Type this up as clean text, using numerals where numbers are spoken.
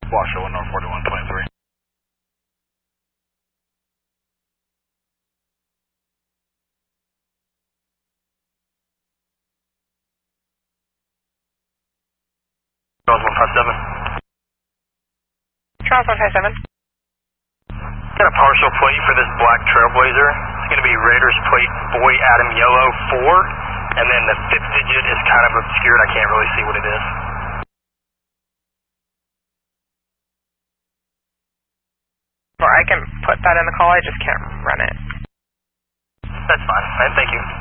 Washoe 1 North 4123. Charles 157. Charles 157. Got a partial plate for this black Trailblazer. It's going to be Raiders plate Boy Adam Yellow 4, and then the 5th digit is kind of obscured. I can't really see what it is. Or I can put that in the call, I just can't run it. That's fine. Thank you.